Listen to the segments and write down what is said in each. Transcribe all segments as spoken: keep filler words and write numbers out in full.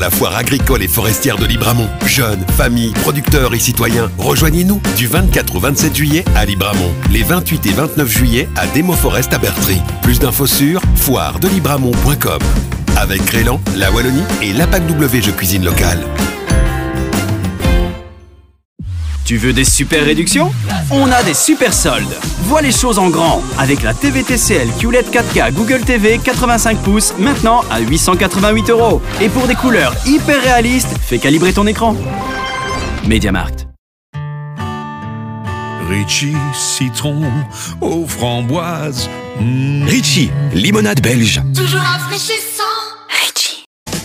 La foire agricole et forestière de Libramont. Jeunes, familles, producteurs et citoyens, rejoignez-nous du vingt-quatre au vingt-sept juillet à Libramont. Les vingt-huit et vingt-neuf juillet à Demo Forest à Bertry. Plus d'infos sur foire de libramont point com. Avec Crélan, la Wallonie et l'A P A C W Jeux Cuisine Locale. Tu veux des super réductions? On a des super soldes. Vois les choses en grand avec la T V T C L Q L E D quatre K Google T V quatre-vingt-cinq pouces maintenant à huit cent quatre-vingt-huit euros. Et pour des couleurs hyper réalistes, fais calibrer ton écran. MediaMarkt. Ritchie, citron aux framboises. Mmh. Ritchie, limonade belge. Toujours rafraîchissant. Ritchie.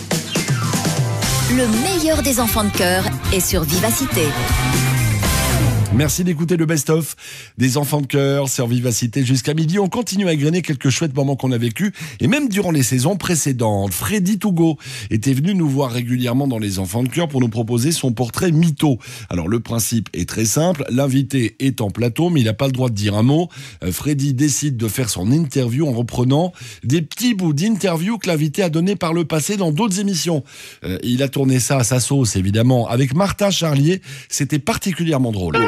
Le meilleur des enfants de cœur est sur Vivacité. Merci d'écouter le best-of des enfants de cœur sur Vivacité jusqu'à midi. On continue à égrener quelques chouettes moments qu'on a vécus et même durant les saisons précédentes. Freddy Tougo était venu nous voir régulièrement dans les enfants de cœur pour nous proposer son portrait mytho. Alors le principe est très simple, l'invité est en plateau mais il n'a pas le droit de dire un mot. Freddy décide de faire son interview en reprenant des petits bouts d'interview que l'invité a donné par le passé dans d'autres émissions. Euh, il a tourné ça à sa sauce évidemment avec Martin Charlier, c'était particulièrement drôle.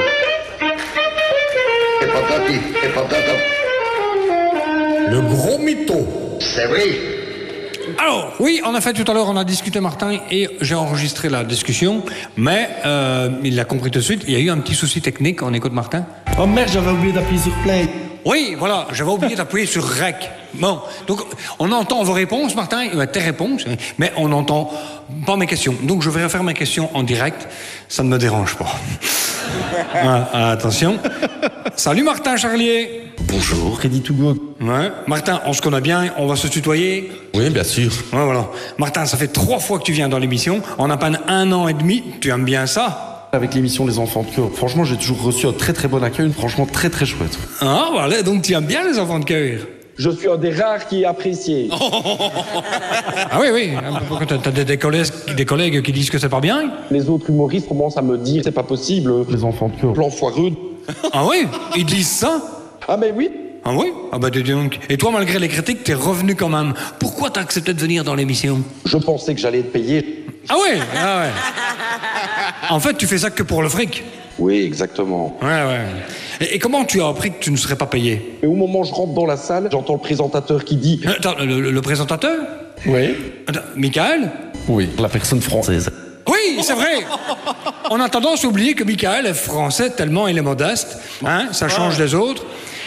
Le gros mytho. C'est vrai. Alors, oui, en effet, tout à l'heure, on a discuté, Martin, et j'ai enregistré la discussion, mais euh, il l'a compris tout de suite. Il y a eu un petit souci technique. On écoute Martin. Oh merde, j'avais oublié d'appuyer sur play. Oui, voilà, j'avais oublié d'appuyer sur rec. Bon, donc on entend vos réponses, Martin, tes réponses, mais on n'entend pas mes questions. Donc je vais refaire mes questions en direct. Ça ne me dérange pas. Ah, attention. Salut Martin Charlier. Bonjour, Freddy Tougo. Ouais. Martin, on se connaît bien, on va se tutoyer. Oui, bien sûr. Ouais, voilà. Martin, ça fait trois fois que tu viens dans l'émission. En à peine un an et demi, tu aimes bien ça? Avec l'émission Les Enfants de Cœur, franchement, j'ai toujours reçu un très très bon accueil, franchement très très chouette. Ah, voilà, donc tu aimes bien Les Enfants de Cœur? Je suis un des rares qui apprécie. Ah oui, oui. T'as, t'as des, des, collègues, des collègues qui disent que c'est pas bien? Les autres humoristes commencent à me dire c'est pas possible. Les Enfants de Cœur. Plan foireux. Ah oui? Ils disent ça? Ah mais oui. Ah oui? Ah bah dis donc. Et toi, malgré les critiques, t'es revenu quand même. Pourquoi t'as accepté de venir dans l'émission? Je pensais que j'allais être payé. Ah oui? Ah ouais. En fait, tu fais ça que pour le fric? Oui, exactement. Ouais, ouais. Et, et comment tu as appris que tu ne serais pas payé? Et au moment où je rentre dans la salle, j'entends le présentateur qui dit... Attends, le, le, le présentateur? Oui. Attends, Michael? Oui, la personne française. Oui, c'est vrai. On a tendance à oublier que Michael est français tellement il est modeste. Hein, ça change des autres.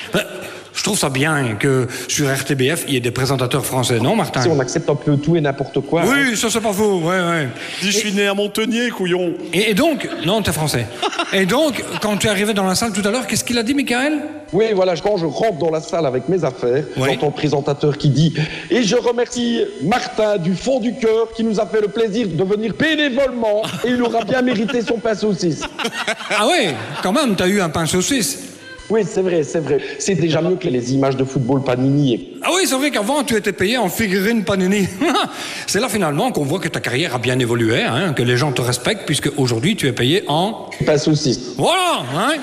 Je trouve ça bien que sur R T B F, il y ait des présentateurs français, non, Martin? Si on accepte un peu tout et n'importe quoi. Oui, hein. ça c'est pas faux, ouais, ouais. Dis, je suis né à Montenier, couillon. Et, et donc, non, t'es français. Et donc, quand tu es arrivé dans la salle tout à l'heure, qu'est-ce qu'il a dit, Michael? Oui, voilà, quand je rentre dans la salle avec mes affaires, oui. J'entends le présentateur qui dit « Et je remercie Martin du fond du cœur qui nous a fait le plaisir de venir bénévolement et il aura bien mérité son pain saucisse. » Ah oui, quand même, t'as eu un pain saucisse. Oui, c'est vrai, c'est vrai. C'est déjà mieux que les images de football Panini. Ah oui, c'est vrai qu'avant, tu étais payé en figurine Panini. C'est là, finalement, qu'on voit que ta carrière a bien évolué, hein, que les gens te respectent, puisque aujourd'hui, tu es payé en... Pas saucisse. Voilà, hein.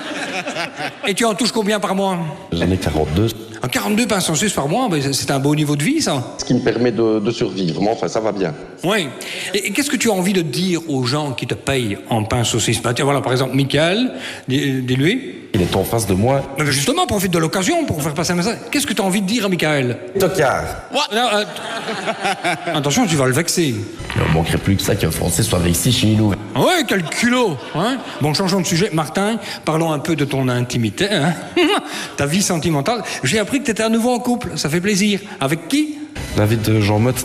Et tu en touches combien par mois? J'en ai quarante-deux. En quarante-deux pains saucisses par mois, c'est un beau niveau de vie, ça. Ce qui me permet de, de survivre, mais enfin, ça va bien. Oui. Et, et qu'est-ce que tu as envie de dire aux gens qui te payent en pain saucisse? Bah, tiens, voilà, par exemple, Michael, dis, dis-lui. Il est en face de moi. Mais justement, profite de l'occasion pour faire passer un message. Qu'est-ce que tu as envie de dire à Michael? Tocard. Non, euh, attention, tu vas le vexer. Il ne manquerait plus que ça qu'un Français soit vexé chez nous. Ouais, quel culot, hein. Bon, changeons de sujet. Martin, parlons un peu de ton intimité, hein. Ta vie sentimentale. J'ai appris que tu étais à nouveau en couple. Ça fait plaisir. Avec qui? La vie de Jean Motte.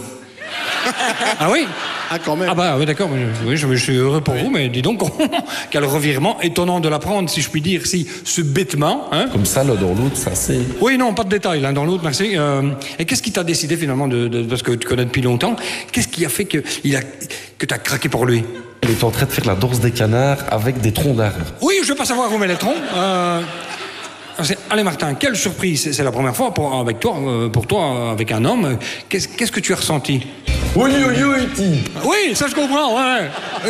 Ah oui? Ah, quand même. Ah bah oui, d'accord. Oui, je, je suis heureux pour oui. vous, mais dis donc, quel revirement étonnant de l'apprendre, si je puis dire, si subitement. Hein. Comme ça, l'un dans l'autre, ça c'est... Oui, non, pas de détails, l'un dans l'autre, merci. Euh, et qu'est-ce qui t'a décidé finalement, de, de, parce que tu connais depuis longtemps, qu'est-ce qui a fait que, il a, que t'as craqué pour lui? Il est en train de faire la danse des canards avec des troncs d'arbres. Oui, je veux pas savoir où met les troncs. Euh... Allez Martin, quelle surprise, c'est la première fois pour, avec toi, pour toi, avec un homme. Qu'est-ce, qu'est-ce que tu as ressenti? Oui, oui, oui, ti. Oui, ça je comprends, ouais.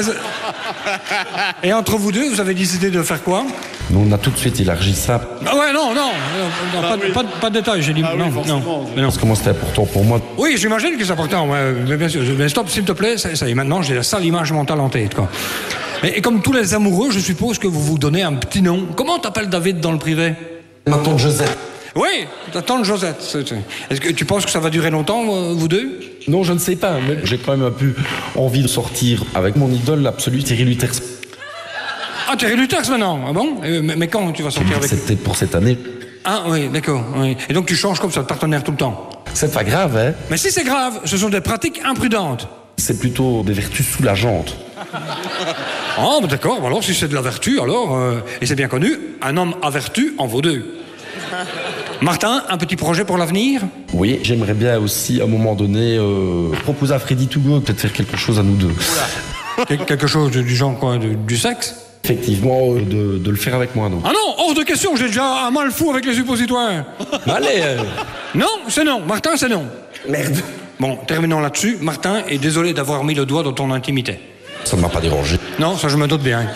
Et entre vous deux, vous avez décidé de faire quoi? Nous, on a tout de suite élargi ça. Ah ouais, non, non, non, pas, Ah oui. pas, de- pas de détails, j'ai dit. Ah oui, non, forcément. non, mais non. Parce que moi, c'était important pour moi. Oui, j'imagine que c'est important, ouais, mais bien sûr. Mais stop, s'il te plaît, ça, ça y est, maintenant, j'ai la sale image mentale en tête, quoi. Et, et comme tous les amoureux, je suppose que vous vous donnez un petit nom. Comment t'appelles David dans le privé? Ma tante Josette. Oui, ta tante Josette. c'est- c'est- Est-ce que tu penses que ça va durer longtemps, euh, vous deux? Non, je ne sais pas, mais j'ai quand même un peu envie de sortir avec mon idole absolue, Thierry Luters. Ah, Thierry Luters maintenant, ah bon? Euh, mais, mais quand tu vas sortir avec... C'était pour cette année. Ah oui, d'accord, oui. Et donc tu changes comme ça de partenaire tout le temps? C'est pas grave, hein. Mais si c'est grave, ce sont des pratiques imprudentes. C'est plutôt des vertus soulageantes. Ah, bah d'accord, bah alors si c'est de la vertu, alors... euh, et c'est bien connu, un homme à vertu en vaut deux. Martin, un petit projet pour l'avenir? Oui, j'aimerais bien aussi, à un moment donné, euh, proposer à Freddy Togo peut-être faire quelque chose à nous deux. Quel- Quelque chose de- du genre quoi, de- du sexe? Effectivement, euh, de, de le faire avec moi, donc. Ah non, hors de question, j'ai déjà un mal fou avec les suppositoires. Allez euh, Non, c'est non, Martin, c'est non. Merde. Bon, terminons là-dessus. Martin est désolé d'avoir mis le doigt dans ton intimité. Ça ne m'a pas dérangé. Non, ça je me doute bien.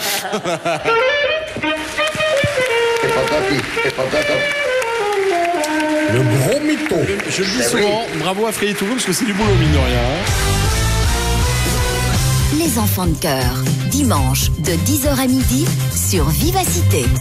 Le gros mytho. Je le dis souvent, bravo à Freddy Toulon parce que c'est du boulot, mine de rien. hein. Les enfants de cœur, dimanche de dix heures à midi sur Vivacité.